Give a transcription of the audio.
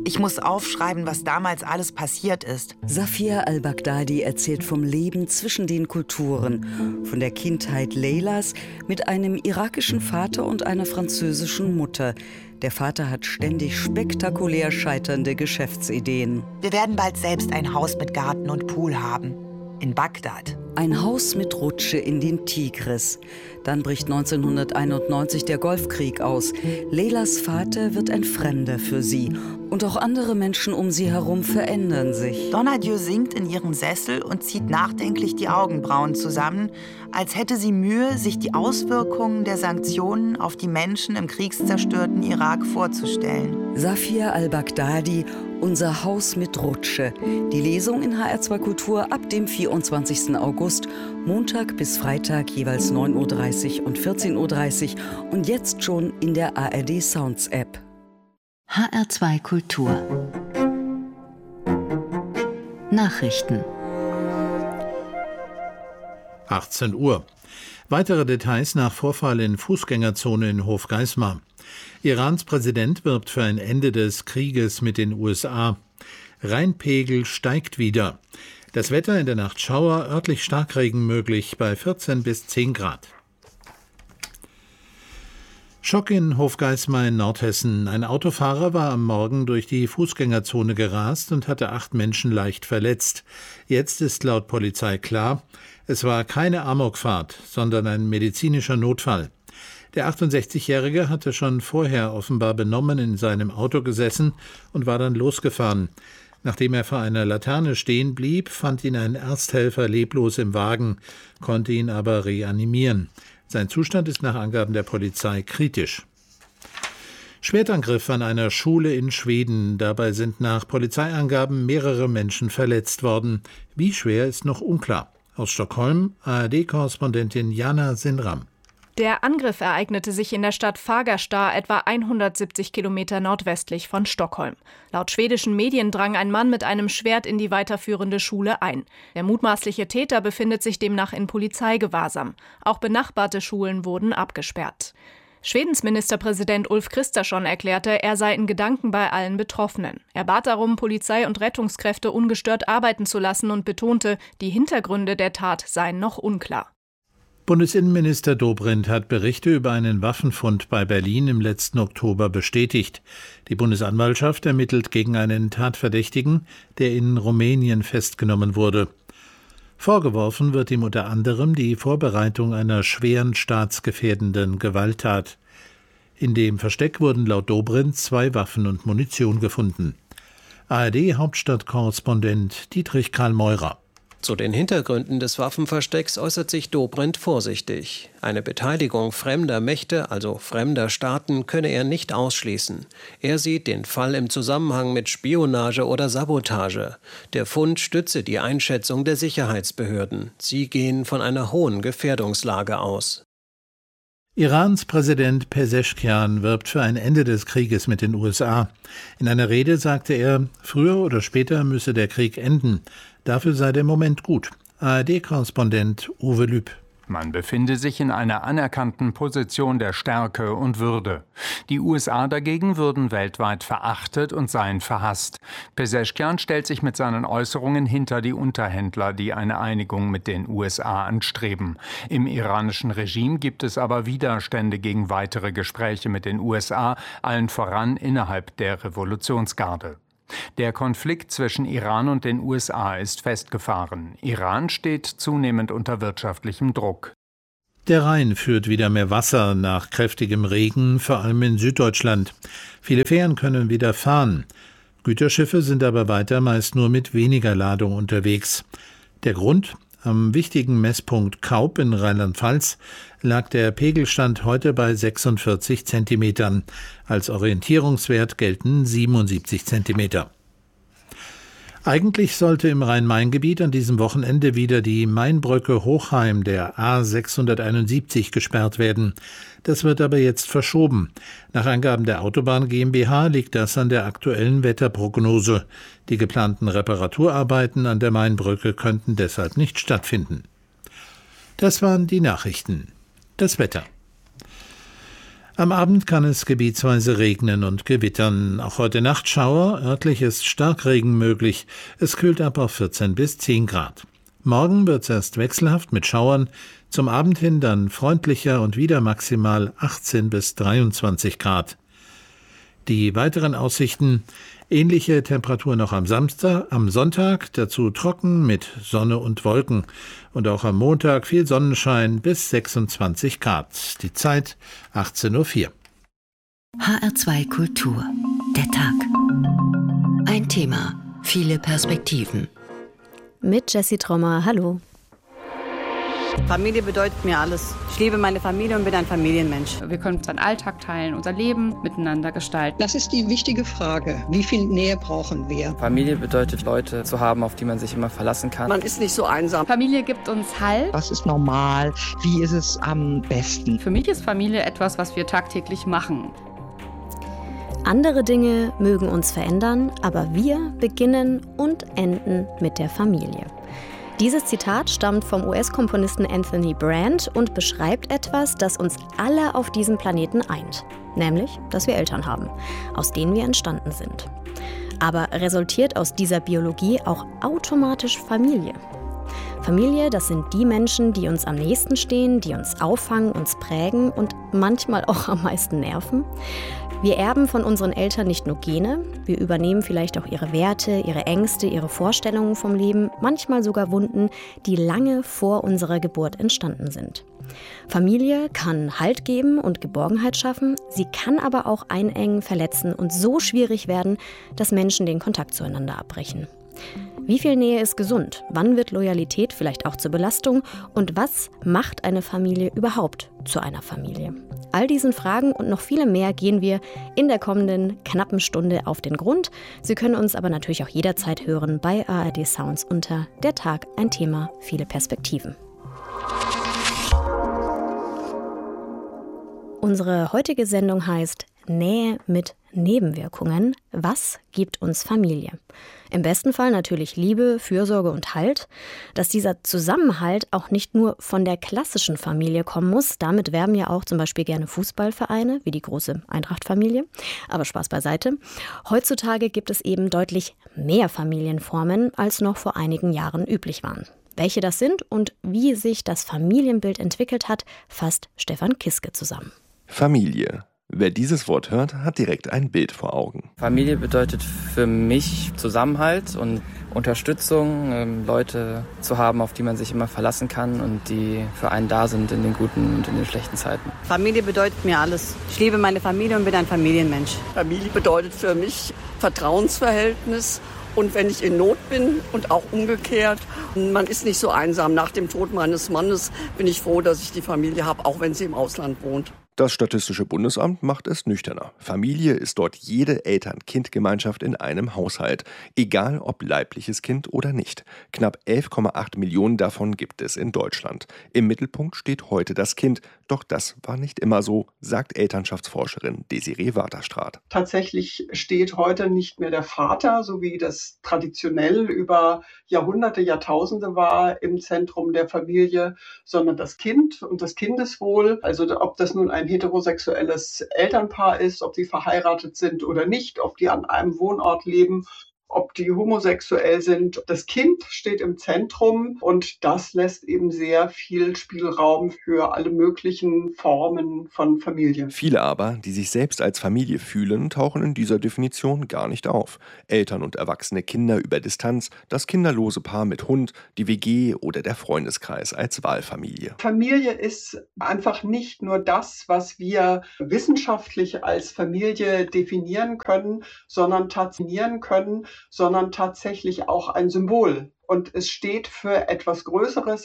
Ich muss aufschreiben, was damals alles passiert ist. Safia al-Baghdadi erzählt vom Leben zwischen den Kulturen, von der Kindheit Leylas mit einem irakischen Vater und einer französischen Mutter. Der Vater hat ständig spektakulär scheiternde Geschäftsideen. Wir werden bald selbst ein Haus mit Garten und Pool haben. In Bagdad. Ein Haus mit Rutsche in den Tigris. Dann bricht 1991 der Golfkrieg aus. Leylas Vater wird ein Fremder für sie. Und auch andere Menschen um sie herum verändern sich. Donadieu sinkt in ihrem Sessel und zieht nachdenklich die Augenbrauen zusammen, als hätte sie Mühe, sich die Auswirkungen der Sanktionen auf die Menschen im kriegszerstörten Irak vorzustellen. Safia al-Baghdadi, Unser Haus mit Rutsche. Die Lesung in HR2 Kultur ab dem 24. August, Montag bis Freitag jeweils 9.30 Uhr und 14.30 Uhr und jetzt schon in der ARD Sounds App. HR2 Kultur Nachrichten 18 Uhr. Weitere Details nach Vorfall in Fußgängerzone in Hofgeismar. Irans Präsident wirbt für ein Ende des Krieges mit den USA. Rheinpegel steigt wieder. Das Wetter in der Nacht Schauer, örtlich Starkregen möglich bei 14 bis 10 Grad. Schock in Hofgeismar in Nordhessen. Ein Autofahrer war am Morgen durch die Fußgängerzone gerast und hatte 8 Menschen leicht verletzt. Jetzt ist laut Polizei klar, es war keine Amokfahrt, sondern ein medizinischer Notfall. Der 68-Jährige hatte schon vorher offenbar benommen in seinem Auto gesessen und war dann losgefahren. Nachdem er vor einer Laterne stehen blieb, fand ihn ein Ersthelfer leblos im Wagen, konnte ihn aber reanimieren. Sein Zustand ist nach Angaben der Polizei kritisch. Schwertangriff an einer Schule in Schweden. Dabei sind nach Polizeiangaben mehrere Menschen verletzt worden. Wie schwer ist noch unklar. Aus Stockholm, ARD-Korrespondentin Jana Sinram. Der Angriff ereignete sich in der Stadt Fagersta, etwa 170 Kilometer nordwestlich von Stockholm. Laut schwedischen Medien drang ein Mann mit einem Schwert in die weiterführende Schule ein. Der mutmaßliche Täter befindet sich demnach in Polizeigewahrsam. Auch benachbarte Schulen wurden abgesperrt. Schwedens Ministerpräsident Ulf Kristersson erklärte, er sei in Gedanken bei allen Betroffenen. Er bat darum, Polizei und Rettungskräfte ungestört arbeiten zu lassen und betonte, die Hintergründe der Tat seien noch unklar. Bundesinnenminister Dobrindt hat Berichte über einen Waffenfund bei Berlin im letzten Oktober bestätigt. Die Bundesanwaltschaft ermittelt gegen einen Tatverdächtigen, der in Rumänien festgenommen wurde. Vorgeworfen wird ihm unter anderem die Vorbereitung einer schweren staatsgefährdenden Gewalttat. In dem Versteck wurden laut Dobrindt 2 Waffen und Munition gefunden. ARD-Hauptstadtkorrespondent Dietrich Karl-Meurer. Zu den Hintergründen des Waffenverstecks äußert sich Dobrindt vorsichtig. Eine Beteiligung fremder Mächte, also fremder Staaten, könne er nicht ausschließen. Er sieht den Fall im Zusammenhang mit Spionage oder Sabotage. Der Fund stütze die Einschätzung der Sicherheitsbehörden. Sie gehen von einer hohen Gefährdungslage aus. Irans Präsident Pezeshkian wirbt für ein Ende des Krieges mit den USA. In einer Rede sagte er, früher oder später müsse der Krieg enden. Dafür sei der Moment gut. ARD-Korrespondent Uwe Lüb. Man befinde sich in einer anerkannten Position der Stärke und Würde. Die USA dagegen würden weltweit verachtet und seien verhasst. Pezeshkian stellt sich mit seinen Äußerungen hinter die Unterhändler, die eine Einigung mit den USA anstreben. Im iranischen Regime gibt es aber Widerstände gegen weitere Gespräche mit den USA, allen voran innerhalb der Revolutionsgarde. Der Konflikt zwischen Iran und den USA ist festgefahren. Iran steht zunehmend unter wirtschaftlichem Druck. Der Rhein führt wieder mehr Wasser nach kräftigem Regen, vor allem in Süddeutschland. Viele Fähren können wieder fahren. Güterschiffe sind aber weiter meist nur mit weniger Ladung unterwegs. Der Grund? Am wichtigen Messpunkt Kaup in Rheinland-Pfalz lag der Pegelstand heute bei 46 Zentimetern. Als Orientierungswert gelten 77 Zentimeter. Eigentlich sollte im Rhein-Main-Gebiet an diesem Wochenende wieder die Mainbrücke Hochheim der A671 gesperrt werden. Das wird aber jetzt verschoben. Nach Angaben der Autobahn GmbH liegt das an der aktuellen Wetterprognose. Die geplanten Reparaturarbeiten an der Mainbrücke könnten deshalb nicht stattfinden. Das waren die Nachrichten. Das Wetter. Am Abend kann es gebietsweise regnen und gewittern. Auch heute Nacht Schauer, örtlich ist Starkregen möglich. Es kühlt ab auf 14 bis 10 Grad. Morgen wird es erst wechselhaft mit Schauern, zum Abend hin dann freundlicher und wieder maximal 18 bis 23 Grad. Die weiteren Aussichten: ähnliche Temperatur noch am Sonntag, dazu trocken mit Sonne und Wolken. Und auch am Montag viel Sonnenschein bis 26 Grad. Die Zeit 18:04 Uhr. HR2 Kultur. Der Tag. Ein Thema, viele Perspektiven. Mit Jessie Trommer, hallo. Familie bedeutet mir alles. Ich liebe meine Familie und bin ein Familienmensch. Wir können unseren Alltag teilen, unser Leben miteinander gestalten. Das ist die wichtige Frage. Wie viel Nähe brauchen wir? Familie bedeutet, Leute zu haben, auf die man sich immer verlassen kann. Man ist nicht so einsam. Familie gibt uns Halt. Was ist normal? Wie ist es am besten? Für mich ist Familie etwas, was wir tagtäglich machen. Andere Dinge mögen uns verändern, aber wir beginnen und enden mit der Familie. Dieses Zitat stammt vom US-Komponisten Anthony Brand und beschreibt etwas, das uns alle auf diesem Planeten eint. Nämlich, dass wir Eltern haben, aus denen wir entstanden sind. Aber resultiert aus dieser Biologie auch automatisch Familie? Familie, das sind die Menschen, die uns am nächsten stehen, die uns auffangen, uns prägen und manchmal auch am meisten nerven. Wir erben von unseren Eltern nicht nur Gene, wir übernehmen vielleicht auch ihre Werte, ihre Ängste, ihre Vorstellungen vom Leben, manchmal sogar Wunden, die lange vor unserer Geburt entstanden sind. Familie kann Halt geben und Geborgenheit schaffen, sie kann aber auch einengen, verletzen und so schwierig werden, dass Menschen den Kontakt zueinander abbrechen. Wie viel Nähe ist gesund? Wann wird Loyalität vielleicht auch zur Belastung? Und was macht eine Familie überhaupt zu einer Familie? All diesen Fragen und noch viele mehr gehen wir in der kommenden knappen Stunde auf den Grund. Sie können uns aber natürlich auch jederzeit hören bei ARD Sounds unter Der Tag, ein Thema, viele Perspektiven. Unsere heutige Sendung heißt Nähe mit Nebenwirkungen. Was gibt uns Familie? Im besten Fall natürlich Liebe, Fürsorge und Halt. Dass dieser Zusammenhalt auch nicht nur von der klassischen Familie kommen muss. Damit werben ja auch zum Beispiel gerne Fußballvereine, wie die große Eintracht-Familie. Aber Spaß beiseite. Heutzutage gibt es eben deutlich mehr Familienformen, als noch vor einigen Jahren üblich waren. Welche das sind und wie sich das Familienbild entwickelt hat, fasst Stefan Kiske zusammen. Familie. Wer dieses Wort hört, hat direkt ein Bild vor Augen. Familie bedeutet für mich Zusammenhalt und Unterstützung, Leute zu haben, auf die man sich immer verlassen kann und die für einen da sind in den guten und in den schlechten Zeiten. Familie bedeutet mir alles. Ich liebe meine Familie und bin ein Familienmensch. Familie bedeutet für mich Vertrauensverhältnis. Und wenn ich in Not bin und auch umgekehrt, man ist nicht so einsam. Nach dem Tod meines Mannes bin ich froh, dass ich die Familie habe, auch wenn sie im Ausland wohnt. Das Statistische Bundesamt macht es nüchterner. Familie ist dort jede Eltern-Kind-Gemeinschaft in einem Haushalt, egal ob leibliches Kind oder nicht. Knapp 11,8 Millionen davon gibt es in Deutschland. Im Mittelpunkt steht heute das Kind, doch das war nicht immer so, sagt Elternschaftsforscherin Desiree Waterstraat. Tatsächlich steht heute nicht mehr der Vater, so wie das traditionell über Jahrhunderte, Jahrtausende war, im Zentrum der Familie, sondern das Kind und das Kindeswohl. Also ob das nun ein heterosexuelles Elternpaar ist, ob sie verheiratet sind oder nicht, ob die an einem Wohnort leben, ob die homosexuell sind. Das Kind steht im Zentrum und das lässt eben sehr viel Spielraum für alle möglichen Formen von Familie. Viele aber, die sich selbst als Familie fühlen, tauchen in dieser Definition gar nicht auf. Eltern und erwachsene Kinder über Distanz, das kinderlose Paar mit Hund, die WG oder der Freundeskreis als Wahlfamilie. Familie ist einfach nicht nur das, was wir wissenschaftlich als Familie definieren können, sondern tatsächlich auch ein Symbol. Und es steht für etwas Größeres.